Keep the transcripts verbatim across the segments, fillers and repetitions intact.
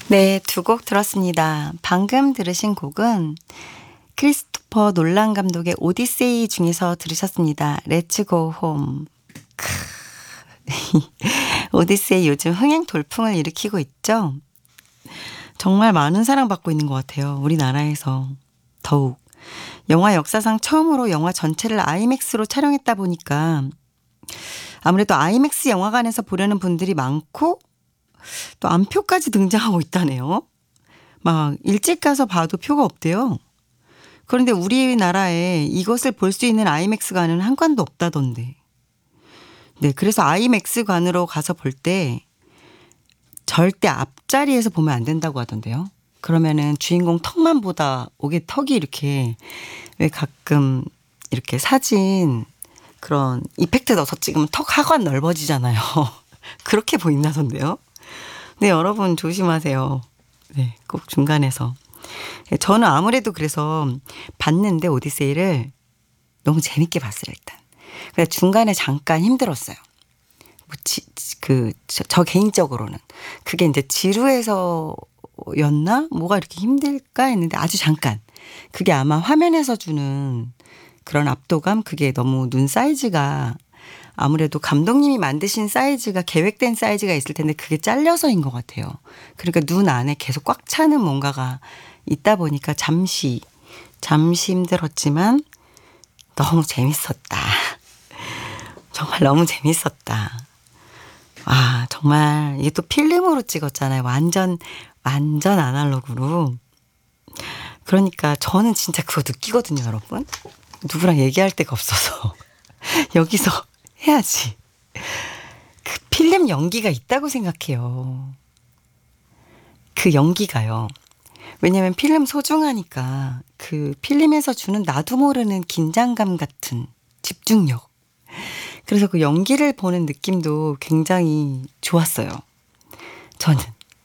네, 두 곡 들었습니다. 방금 들으신 곡은 크리스토퍼 놀란 감독의 오디세이 중에서 들으셨습니다. Let's Go Home. 오디세이 요즘 흥행 돌풍을 일으키고 있죠. 정말 많은 사랑받고 있는 것 같아요. 우리나라에서 더욱. 영화 역사상 처음으로 영화 전체를 아이맥스로 촬영했다 보니까 아무래도 아이맥스 영화관에서 보려는 분들이 많고 또 안표까지 등장하고 있다네요. 막 일찍 가서 봐도 표가 없대요. 그런데 우리나라에 이것을 볼 수 있는 아이맥스관은 한 관도 없다던데. 네, 그래서 아이맥스관으로 가서 볼 때 절대 앞자리에서 보면 안 된다고 하던데요. 그러면은 주인공 턱만 보다 오게 턱이 이렇게 왜 가끔 이렇게 사진 그런 이펙트 넣어서 찍으면 턱 하관 넓어지잖아요. 그렇게 보인다던데요. 네, 여러분 조심하세요. 네, 꼭 중간에서. 저는 아무래도 그래서 봤는데 오디세이를 너무 재밌게 봤어요, 일단. 그래서 중간에 잠깐 힘들었어요. 뭐 지, 그, 저, 저 개인적으로는. 그게 이제 지루해서였나? 뭐가 이렇게 힘들까 했는데 아주 잠깐. 그게 아마 화면에서 주는 그런 압도감? 그게 너무 눈 사이즈가 아무래도 감독님이 만드신 사이즈가 계획된 사이즈가 있을 텐데 그게 잘려서인 것 같아요. 그러니까 눈 안에 계속 꽉 차는 뭔가가 있다 보니까 잠시, 잠시 힘들었지만 너무 재밌었다. 정말 너무 재밌었다. 아, 정말 이게 또 필름으로 찍었잖아요. 완전, 완전 아날로그로. 그러니까 저는 진짜 그거 느끼거든요, 여러분. 누구랑 얘기할 데가 없어서. 여기서 해야지. 그 필름 연기가 있다고 생각해요. 그 연기가요. 왜냐면 필름 소중하니까 그 필름에서 주는 나도 모르는 긴장감 같은 집중력. 그래서 그 연기를 보는 느낌도 굉장히 좋았어요. 저는.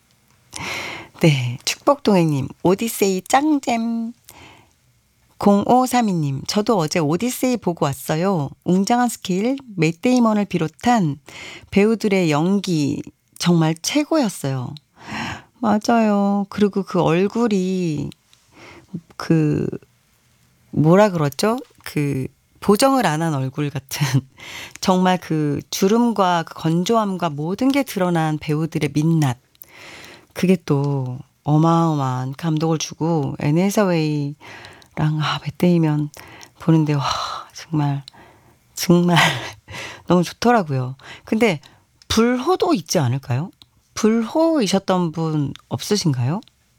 네, 축복동행님 오디세이 짱잼. 공오삼이 님 저도 어제 오디세이 보고 왔어요. 웅장한 스케일, 맷 데이먼을 비롯한 배우들의 연기 정말 최고였어요. 맞아요. 그리고 그 얼굴이 그 뭐라 그러죠? 그 보정을 안 한 얼굴 같은 정말 그 주름과 그 건조함과 모든 게 드러난 배우들의 민낯. 그게 또 어마어마한 감동을 주고 애네 해서웨이랑 아, 맷 데이먼 보는데 와 정말 정말 너무 좋더라고요. 근데 불호도 있지 않을까요? 불호이셨던 분 없으신가요?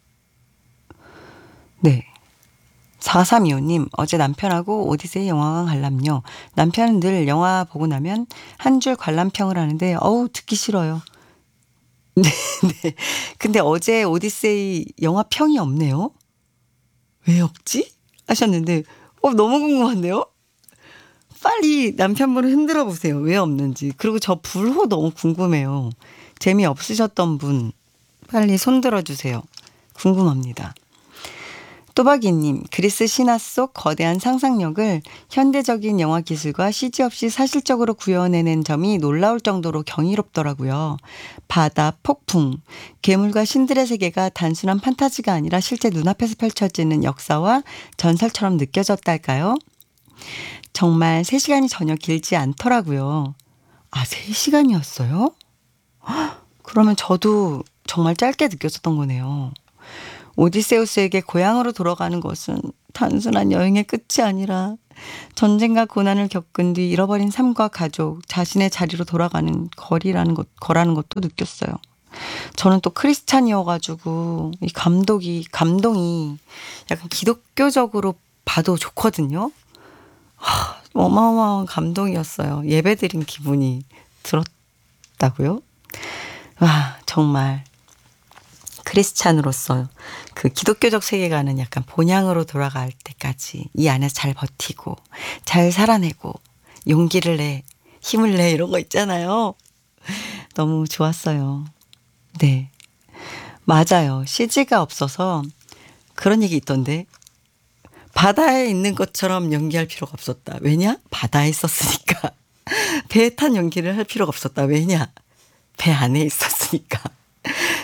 네. 사삼이오 님 어제 남편하고 오디세이 영화관 관람요. 남편은 늘 영화 보고 나면 한 줄 관람평을 하는데 어우 듣기 싫어요. 네, 네. 근데 어제 오디세이 영화평이 없네요. 왜 없지? 하셨는데 어 너무 궁금한데요? 빨리 남편분을 흔들어 보세요. 왜 없는지. 그리고 저 불호 너무 궁금해요. 재미없으셨던 분 빨리 손들어 주세요. 궁금합니다. 또박이님, 그리스 신화 속 거대한 상상력을 현대적인 영화 기술과 씨지 없이 사실적으로 구현해낸 점이 놀라울 정도로 경이롭더라고요. 바다, 폭풍, 괴물과 신들의 세계가 단순한 판타지가 아니라 실제 눈앞에서 펼쳐지는 역사와 전설처럼 느껴졌달까요? 정말 세 시간이 전혀 길지 않더라고요. 아, 세 시간이었어요? 그러면 저도 정말 짧게 느꼈었던 거네요. 오디세우스에게 고향으로 돌아가는 것은 단순한 여행의 끝이 아니라 전쟁과 고난을 겪은 뒤 잃어버린 삶과 가족, 자신의 자리로 돌아가는 거리라는 것, 거라는 것도 느꼈어요. 저는 또 크리스찬이어가지고 이 감독이, 감동이 약간 기독교적으로 봐도 좋거든요. 하, 어마어마한 감동이었어요. 예배드린 기분이 들었다고요? 와, 정말. 크리스찬으로서 그 기독교적 세계관은 약간 본향으로 돌아갈 때까지 이 안에서 잘 버티고 잘 살아내고 용기를 내, 힘을 내 이런 거 있잖아요. 너무 좋았어요. 네. 맞아요. 씨지가 없어서 그런 얘기 있던데 바다에 있는 것처럼 연기할 필요가 없었다. 왜냐? 바다에 있었으니까. 배에 탄 연기를 할 필요가 없었다. 왜냐? 배 안에 있었으니까.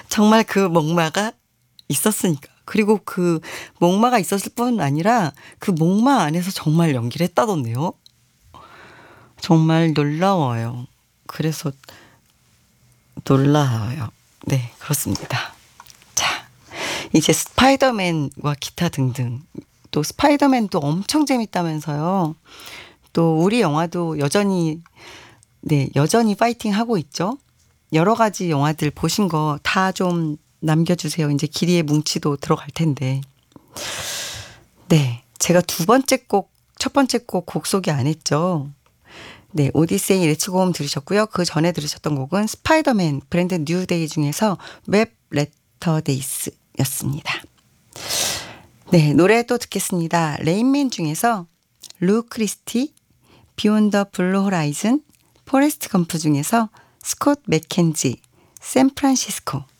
정말 그 목마가 있었으니까. 그리고 그 목마가 있었을 뿐 아니라 그 목마 안에서 정말 연기를 했다던데요. 정말 놀라워요. 그래서 놀라워요. 네, 그렇습니다. 자, 이제 스파이더맨과 기타 등등. 또 스파이더맨도 엄청 재밌다면서요. 또 우리 영화도 여전히 네, 여전히 파이팅 하고 있죠. 여러 가지 영화들 보신 거 다 좀 남겨주세요. 이제 길이의 뭉치도 들어갈 텐데. 네, 제가 두 번째 곡, 첫 번째 곡 곡 소개 안 했죠. 네, 오디세이 레츠고홈 들으셨고요. 그 전에 들으셨던 곡은 스파이더맨 브랜드 뉴데이 중에서 웹 레터 데이스였습니다. 네, 노래 또 듣겠습니다. 레인맨 중에서 루 크리스티, 비욘 더 블루 호라이즌, 포레스트 검프 중에서 스콧 맥켄지, 샌프란시스코.